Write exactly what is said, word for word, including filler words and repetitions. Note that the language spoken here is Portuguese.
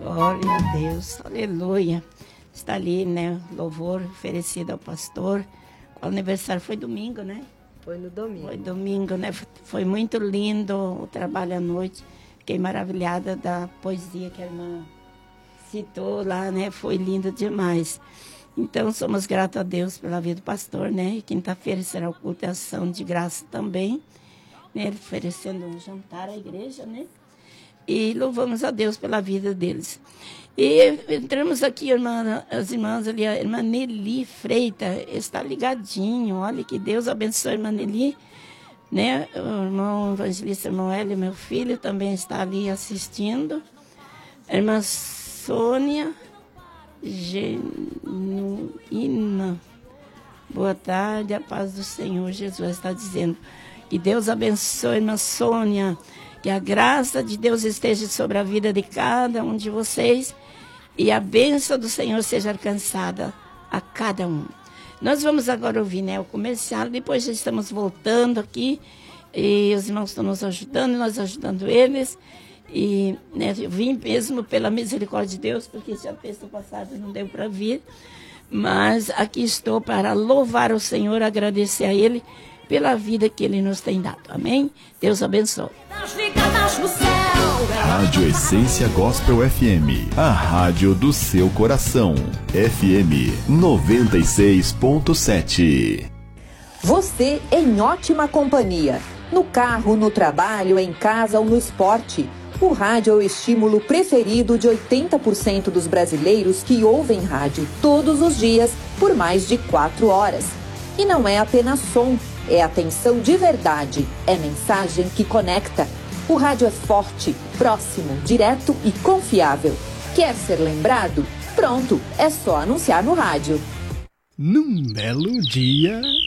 Glória a Deus, aleluia. Está ali, né, louvor oferecido ao pastor. O aniversário foi domingo, né? Foi no domingo. Foi domingo, né? Foi muito lindo o trabalho à noite. Fiquei maravilhada da poesia que a irmã citou lá, né? Foi lindo demais. Então, somos gratos a Deus pela vida do pastor, né? E quinta-feira será o culto de ação de graça também, né? Oferecendo um jantar à igreja, né? E louvamos a Deus pela vida deles. E entramos aqui, irmã, as irmãs ali, a irmã Nelly Freita está ligadinho. Olha, que Deus abençoe a irmã Nelly, né? O irmão evangelista irmão Hélio, meu filho, também está ali assistindo. A irmã Sônia Genuína, boa tarde, a paz do Senhor Jesus está dizendo. Que Deus abençoe a irmã Sônia, que a graça de Deus esteja sobre a vida de cada um de vocês e a bênção do Senhor seja alcançada a cada um. Nós vamos agora ouvir, né, o comercial, depois já estamos voltando aqui e os irmãos estão nos ajudando, nós ajudando eles. E, né, eu vim mesmo pela misericórdia de Deus, porque já terça passada não deu para vir, mas aqui estou para louvar o Senhor, agradecer a Ele pela vida que Ele nos tem dado. Amém? Deus abençoe. Rádio Essência Gospel F M, a rádio do seu coração. F M noventa e seis ponto sete. Você em ótima companhia. No carro, no trabalho, em casa ou no esporte. O rádio é o estímulo preferido de oitenta por cento dos brasileiros que ouvem rádio todos os dias por mais de quatro horas. E não é apenas som, é atenção de verdade, é mensagem que conecta. O rádio é forte, próximo, direto e confiável. Quer ser lembrado? Pronto, é só anunciar no rádio. Num belo dia...